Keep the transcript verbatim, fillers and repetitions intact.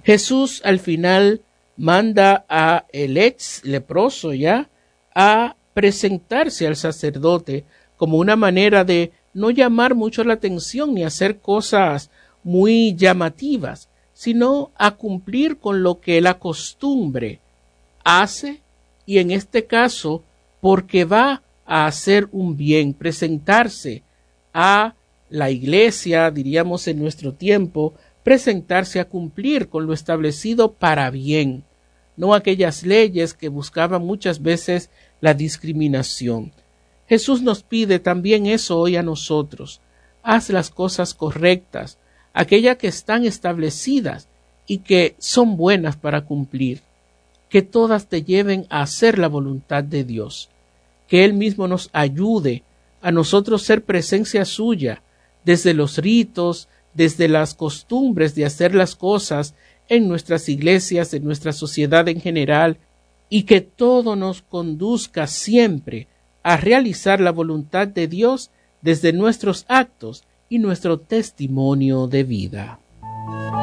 Jesús al final manda a el ex leproso ya a presentarse al sacerdote como una manera de no llamar mucho la atención ni hacer cosas muy llamativas, sino a cumplir con lo que la costumbre hace, y en este caso porque va a hacer un bien, presentarse a la iglesia, diríamos en nuestro tiempo, presentarse a cumplir con lo establecido para bien, no aquellas leyes que buscaban muchas veces la discriminación. Jesús nos pide también eso hoy a nosotros. Haz las cosas correctas, aquellas que están establecidas y que son buenas para cumplir, que todas te lleven a hacer la voluntad de Dios, que Él mismo nos ayude a nosotros ser presencia suya, desde los ritos, desde las costumbres de hacer las cosas en nuestras iglesias, en nuestra sociedad en general, y que todo nos conduzca siempre a realizar la voluntad de Dios desde nuestros actos y nuestro testimonio de vida.